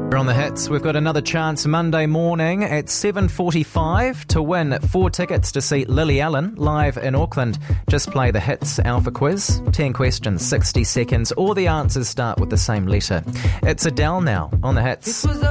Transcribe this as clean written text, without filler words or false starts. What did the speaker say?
On the hits, we've got another chance Monday morning at 7:45 to win 4 tickets to see Lily Allen live in Auckland. Just play the Hits Alpha Quiz. 10 questions, 60 seconds. All the answers start with the same letter. It's Adele now on the hits.